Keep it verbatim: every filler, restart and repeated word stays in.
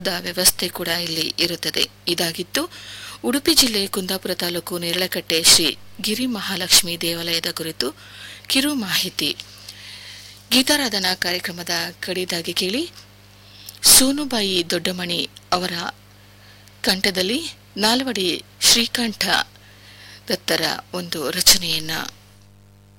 ವ್ಯವಸ್ಥೆ ಕೂಡ ಇಲ್ಲಿ ಇರುತ್ತದೆ. ಇದಾಗಿತ್ತು ಉಡುಪಿ ಜಿಲ್ಲೆ ಕುಂದಾಪುರ ತಾಲೂಕು ನೇರಳಕಟ್ಟೆ ಶ್ರೀ ಗಿರಿ ಮಹಾಲಕ್ಷ್ಮಿ ದೇವಾಲಯದ ಕುರಿತು ಕಿರು ಮಾಹಿತಿ. ಗೀತಾರಾಧನಾ ಕಾರ್ಯಕ್ರಮದ ಕಡೆಯದಾಗಿ ಕೇಳಿ ಸೋನುಬಾಯಿ ದೊಡ್ಡಮಣಿ ಅವರ ಕಂಠದಲ್ಲಿ ನಾಲ್ವಡಿ ಶ್ರೀಕಂಠ ದತ್ತರ ಒಂದು ರಚನೆಯನ್ನ.